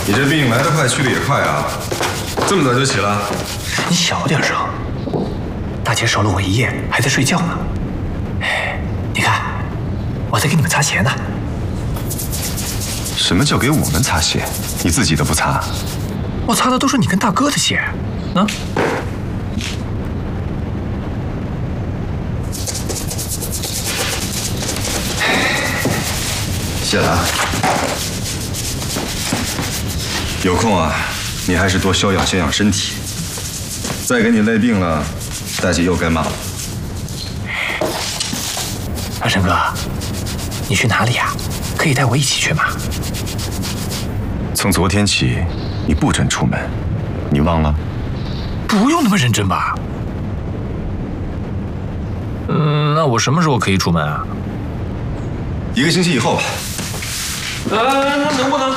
你这病来得快，去得也快啊！这么早就起了？ 你小点声，大姐守了我一夜，还在睡觉呢。哎，你看，我在给你们擦鞋呢。 什么叫给我们擦鞋？你自己都不擦？ 我擦的都是你跟大哥的鞋，啊。 谢了啊。有空啊，你还是多休养休养身体。再给你累病了，大姐又该骂了。 阿成哥，你去哪里呀？可以带我一起去吗？ 从昨天起，你不准出门，你忘了？ 不用那么认真吧？那我什么时候可以出门啊？ 1个星期以后吧。 那能不能